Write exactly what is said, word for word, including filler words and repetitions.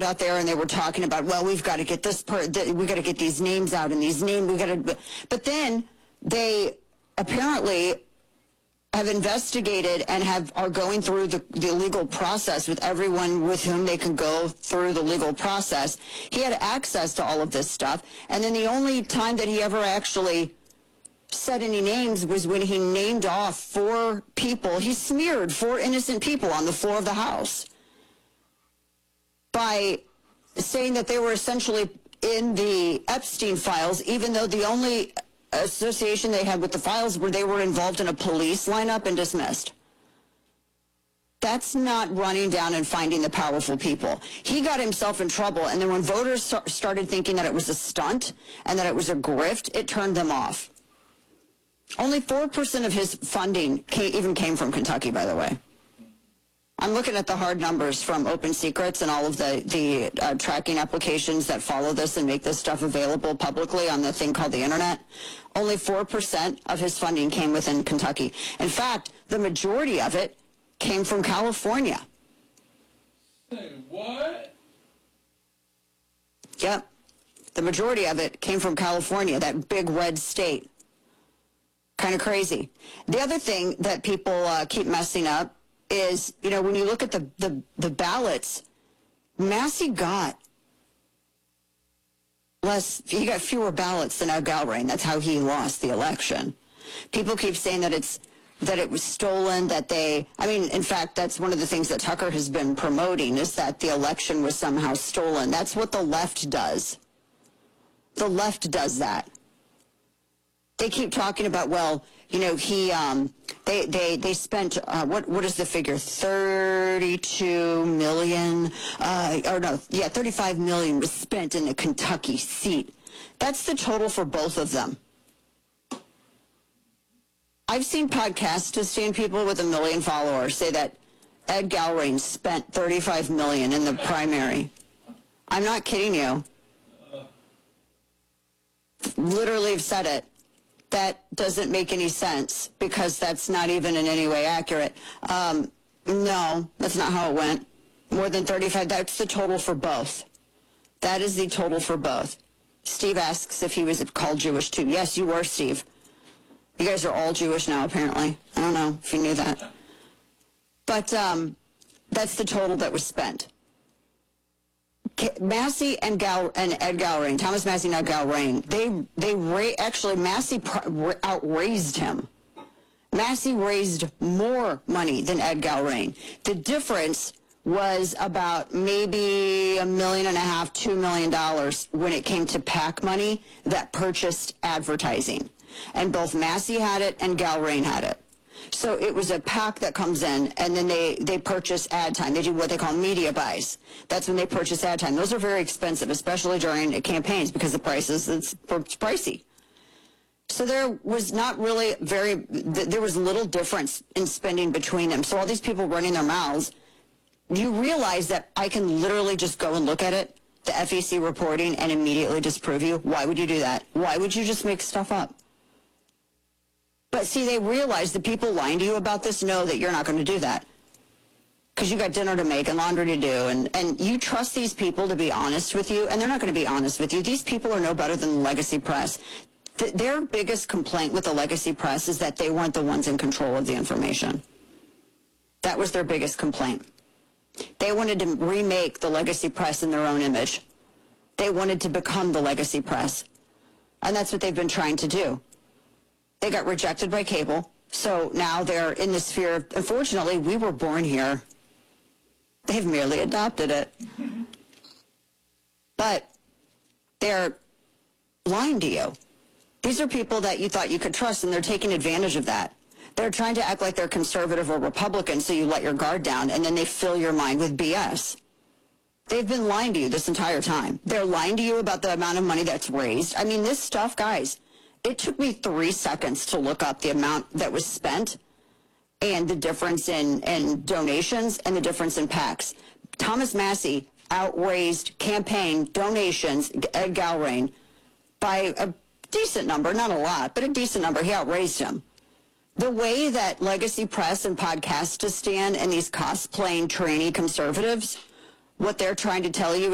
out there and they were talking about, well, we've got to get this, per- th- we got to get these names out and these names, we got to, but then they apparently have investigated and have are going through the, the legal process with everyone with whom they can go through the legal process. He had access to all of this stuff. And then the only time that he ever actually said any names was when he named off four people. He smeared four innocent people on the floor of the House by saying that they were essentially in the Epstein files, even though the only association they had with the files were they were involved in a police lineup and dismissed. That's not running down and finding the powerful people. He got himself in trouble, and then when voters started thinking that it was a stunt and that it was a grift, it turned them off. Only four percent of his funding came, even came from Kentucky, by the way. I'm looking at the hard numbers from Open Secrets and all of the, the uh, tracking applications that follow this and make this stuff available publicly on the thing called the internet. Only four percent of his funding came within Kentucky. In fact, the majority of it came from California. Say what? Yep. The majority of it came from California, that big red state. Kind of crazy. The other thing that people uh, keep messing up is, you know, when you look at the, the, the ballots, Massey got less, he got fewer ballots than Ed Galbraith. That's how he lost the election. People keep saying that it's, that it was stolen, that they, I mean, in fact, that's one of the things that Tucker has been promoting, is that the election was somehow stolen. That's what the left does. The left does that. They keep talking about, well, you know, he, um, they, they, they spent, uh, what, what is the figure? thirty-two million, uh, or no, yeah, thirty-five million was spent in the Kentucky seat. That's the total for both of them. I've seen Podcastistan people with a million followers say that Ed Galbraith spent thirty-five million in the primary. I'm not kidding you. Literally have said it. That doesn't make any sense because that's not even in any way accurate. Um, no, that's not how it went. More than thirty-five, that's the total for both. That is the total for both. Steve asks if he was called Jewish too. Yes, you were, Steve. You guys are all Jewish now, apparently. I don't know if you knew that. But um, that's the total that was spent. Massey and Gal and Ed Galbraith, Thomas Massey and Ed Galbraith, they they ra- actually Massey pr- outraised him. Massey raised more money than Ed Galbraith. The difference was about maybe a million and a half, two million dollars when it came to PAC money that purchased advertising, and both Massey had it and Galbraith had it. So it was a PAC that comes in, and then they, they purchase ad time. They do what they call media buys. That's when they purchase ad time. Those are very expensive, especially during campaigns, because the prices, it's, it's pricey. So there was not really very, there was little difference in spending between them. So all these people running their mouths, you realize that I can literally just go and look at it, the F E C reporting, and immediately disprove you. Why would you do that? Why would you just make stuff up? But see, they realize the people lying to you about this know that you're not going to do that. Because you got dinner to make and laundry to do. And, and you trust these people to be honest with you, and they're not going to be honest with you. These people are no better than the legacy press. Th- their biggest complaint with the legacy press is that they weren't the ones in control of the information. That was their biggest complaint. They wanted to remake the legacy press in their own image. They wanted to become the legacy press. And that's what they've been trying to do. They got rejected by cable, so now they're in the sphere of, unfortunately, we were born here. They've merely adopted it. But they're lying to you. These are people that you thought you could trust, and they're taking advantage of that. They're trying to act like they're conservative or Republican, so you let your guard down, and then they fill your mind with B S. They've been lying to you this entire time. They're lying to you about the amount of money that's raised. I mean, this stuff, guys, it took me three seconds to look up the amount that was spent and the difference in, in donations and the difference in PACs. Thomas Massey outraised campaign donations, Ed Galbraith, by a decent number, not a lot, but a decent number. He outraised him. The way that Legacy Press and Podcastistan and these cosplaying trainee conservatives, what they're trying to tell you